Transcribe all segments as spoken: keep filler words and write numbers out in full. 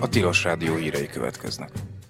A Tilos Rádió hírei következnek.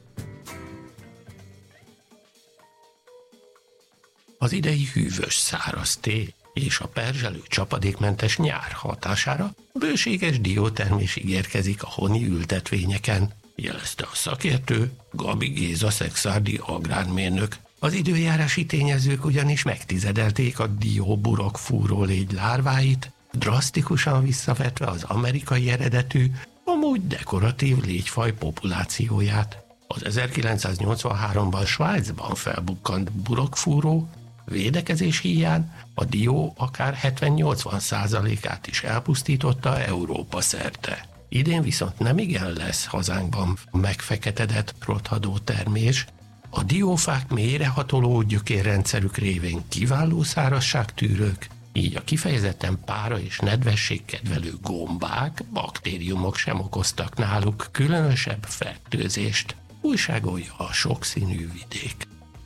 Az idei hűvös száraz té és a perzselő csapadékmentes nyár hatására bőséges diótermés ígérkezik a honi ültetvényeken, jelezte a szakértő Gabi Géza szexárdi agrármérnök. Az időjárási tényezők ugyanis megtizedelték a dióburok fúrólégy lárváit, drasztikusan visszavetve az amerikai eredetű, amúgy dekoratív légyfaj populációját. Az ezerkilencszáznyolcvanháromban Svájcban felbukkant burokfúró védekezés híján a dió akár hetven-nyolcvan százalékát is elpusztította Európa szerte. Idén viszont nemigen lesz hazánkban megfeketedett rothadó termés. A diófák mélyrehatoló gyökérrendszerük révén kiváló szárazságtűrők, így a kifejezetten pára és nedvesség kedvelő gombák, baktériumok sem okoztak náluk különösebb fertőzést, újságolja a sokszínű vidék.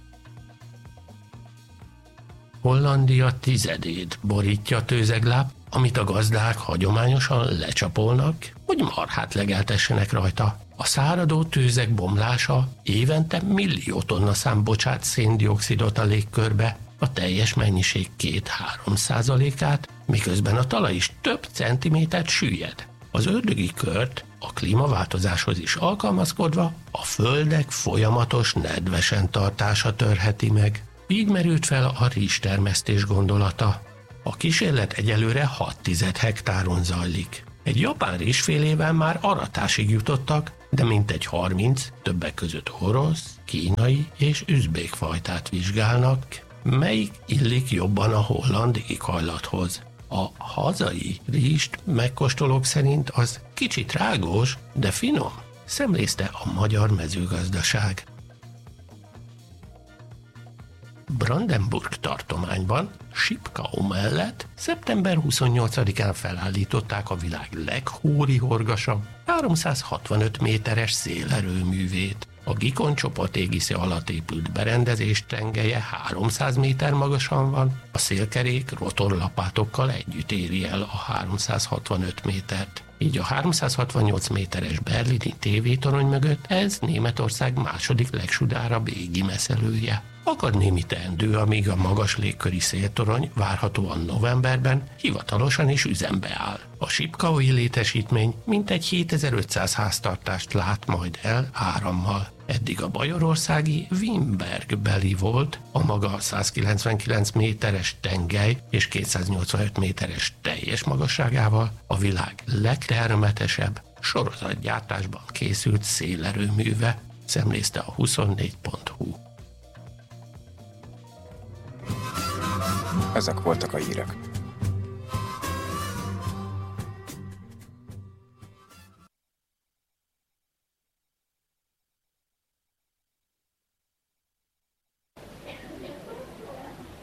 Hollandia tizedét borítja tőzegláp, amit a gazdák hagyományosan lecsapolnak, hogy marhát legeltessenek rajta. A száradó tőzeg bomlása évente millió tonna szám bocsát széndioxidot a légkörbe, a teljes mennyiség két-három százalékát, miközben a talaj is több centimétert süllyed. Az ördögi kört a klímaváltozáshoz is alkalmazkodva a földek folyamatos nedvesen tartása törheti meg. Így merült fel a rizstermesztés gondolata. A kísérlet egyelőre hat tized hektáron zajlik. Egy japán rizsfélével már aratásig jutottak, de mintegy harminc, többek között orosz, kínai és üzbék fajtát vizsgálnak, melyik illik jobban a holland éghajlathoz. A hazai rizst megkóstolók szerint az kicsit rágós, de finom, szemlézte a magyar mezőgazdaság. Brandenburg tartományban, Sipkau mellett szeptember huszonnyolcadikán felállították a világ leghórihorgasabb, háromszázhatvanöt méteres szélerőművét. A Gikon csoport égisze alatt épült berendezés tengelye háromszáz méter magasan van, a szélkerék rotorlapátokkal együtt éri el a háromszázhatvanöt métert. Így a háromszázhatvannyolc méteres berlini tévétorony mögött ez Németország második legsudárabb égi messzelője. Akad némi teendő, amíg a magas légköri széltorony várhatóan novemberben hivatalosan is üzembe áll. A Sipkaui létesítmény mintegy hétezer-ötszáz háztartást lát majd el árammal. Eddig a bajorországi Wimberg beli volt, a maga százkilencvenkilenc méteres tengely és kétszáznyolcvanöt méteres teljes magasságával a világ legtermetesebb sorozatgyártásban készült szélerőműve, szemlézte a huszonnégy pont hu. Ezek voltak a hírek.